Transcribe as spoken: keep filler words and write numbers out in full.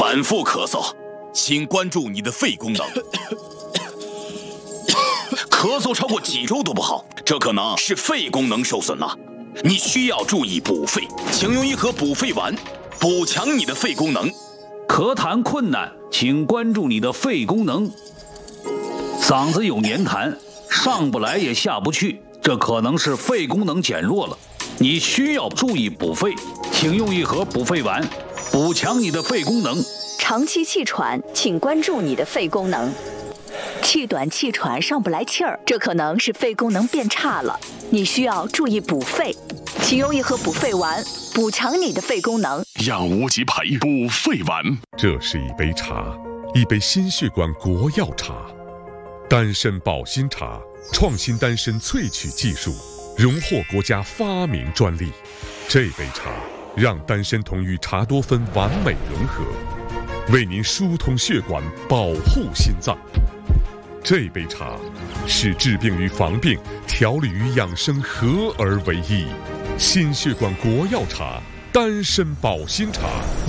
反复咳嗽，请关注你的肺功能。咳嗽超过几周都不好，这可能是肺功能受损了。你需要注意补肺，请用一盒补肺丸，补强你的肺功能。 咳痰困难，请关注你的肺功能。嗓子有黏痰，上不来也下不去，这可能是肺功能减弱了。你需要注意补肺，请用一盒补肺丸，补强你的肺功能。 长期气喘，请关注你的肺功能。气短气喘上不来气儿，这可能是肺功能变差了，你需要注意补肺，请用一盒补肺丸，补强你的肺功能。 养无极培补肺丸， 这是一杯茶，一杯心血管国药茶，丹参保心茶，创新丹参萃取技术，荣获国家发明专利。这杯茶让丹参酮与茶多酚完美融合，为您疏通血管，保护心脏。这杯茶是治病与防病、调理与养生合而为一。心血管国药茶，丹参保心茶